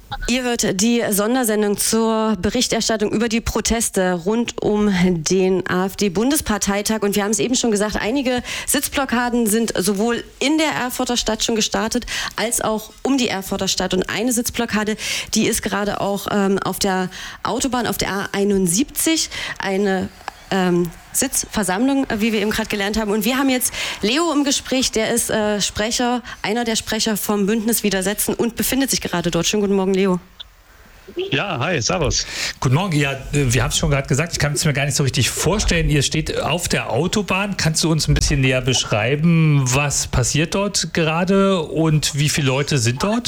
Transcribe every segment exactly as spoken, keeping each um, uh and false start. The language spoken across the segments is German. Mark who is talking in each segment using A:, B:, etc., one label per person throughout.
A: Ihr hört die Sondersendung zur Berichterstattung über die Proteste rund um den AfD-Bundesparteitag. Und wir haben es eben schon gesagt, einige Sitzblockaden sind sowohl in der Erfurter Stadt schon gestartet, als auch um die Erfurter Stadt. Und eine Sitzblockade, die ist gerade auch ähm, auf der Autobahn, auf der A einundsiebzig, eine ähm, Sitzversammlung, wie wir eben gerade gelernt haben. Und wir haben jetzt Leo im Gespräch, der ist äh, Sprecher, einer der Sprecher vom Bündnis Widersetzen und befindet sich gerade dort. Schönen guten Morgen, Leo.
B: Ja, hi, servus.
C: Guten Morgen. Ja, wir haben es schon gerade gesagt, ich kann es mir gar nicht so richtig vorstellen. Ihr steht auf der Autobahn. Kannst du uns ein bisschen näher beschreiben, was passiert dort gerade und wie viele Leute sind dort?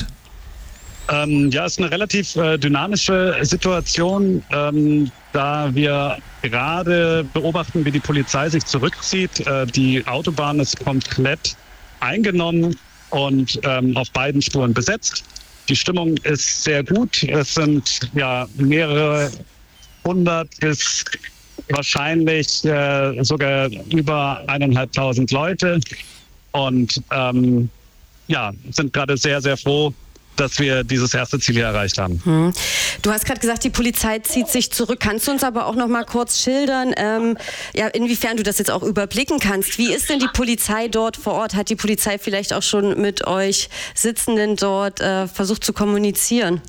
B: Ähm, ja, es ist eine relativ äh, dynamische Situation, ähm, da wir gerade beobachten, wie die Polizei sich zurückzieht. Äh, die Autobahn ist komplett eingenommen und ähm, auf beiden Spuren besetzt. Die Stimmung ist sehr gut. Es sind ja mehrere hundert bis wahrscheinlich äh, sogar über eineinhalbtausend Leute und ähm, ja, sind gerade sehr, sehr froh, dass wir dieses erste Ziel hier erreicht haben.
A: Hm. Du hast gerade gesagt, die Polizei zieht sich zurück. Kannst du uns aber auch noch mal kurz schildern, ähm, ja, inwiefern du das jetzt auch überblicken kannst? Wie ist denn die Polizei dort vor Ort? Hat die Polizei vielleicht auch schon mit euch Sitzenden dort äh, versucht zu kommunizieren?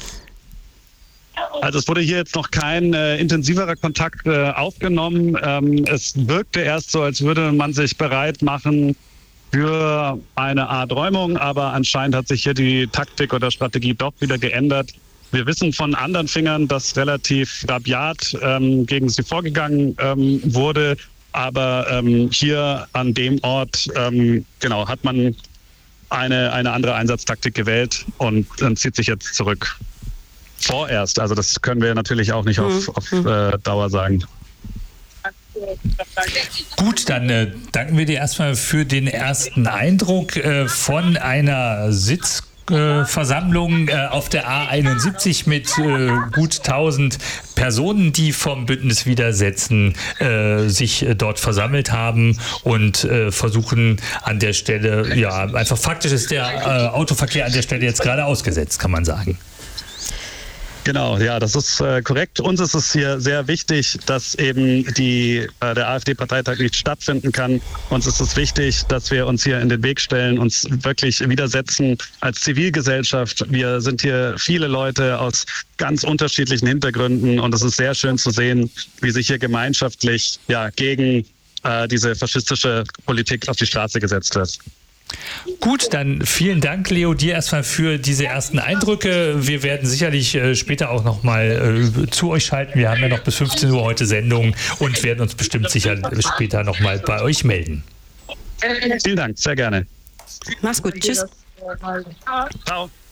B: Also es wurde hier jetzt noch kein äh, intensiverer Kontakt äh, aufgenommen. Ähm, es wirkte erst so, als würde man sich bereit machen für eine Art Räumung, aber anscheinend hat sich hier die Taktik oder Strategie doch wieder geändert. Wir wissen von anderen Fingern, dass relativ rabiat ähm, gegen sie vorgegangen ähm, wurde, aber ähm, hier an dem Ort ähm, genau hat man eine, eine andere Einsatztaktik gewählt und dann zieht sich jetzt zurück. Vorerst, also das können wir natürlich auch nicht auf, auf äh, Dauer sagen.
C: Gut, dann äh, danken wir dir erstmal für den ersten Eindruck äh, von einer Sitzversammlung äh, auf der A einundsiebzig mit äh, gut tausend Personen, die vom Bündnis Widersetzen äh, sich äh, dort versammelt haben und äh, versuchen an der Stelle, ja, einfach faktisch ist der äh, Autoverkehr an der Stelle jetzt gerade ausgesetzt, kann man sagen.
B: Genau, ja, das ist äh, korrekt. Uns ist es hier sehr wichtig, dass eben die, äh, der AfD-Parteitag nicht stattfinden kann. Uns ist es wichtig, dass wir uns hier in den Weg stellen, uns wirklich widersetzen als Zivilgesellschaft. Wir sind hier viele Leute aus ganz unterschiedlichen Hintergründen und es ist sehr schön zu sehen, wie sich hier gemeinschaftlich ja, gegen äh, diese faschistische Politik auf die Straße gesetzt wird.
C: Gut, dann vielen Dank, Leo, dir erstmal für diese ersten Eindrücke. Wir werden sicherlich äh, später auch nochmal äh, zu euch schalten. Wir haben ja noch bis fünfzehn Uhr heute Sendung und werden uns bestimmt sicher später nochmal bei euch melden.
B: Vielen Dank, sehr gerne.
A: Mach's gut, tschüss.
B: Ciao.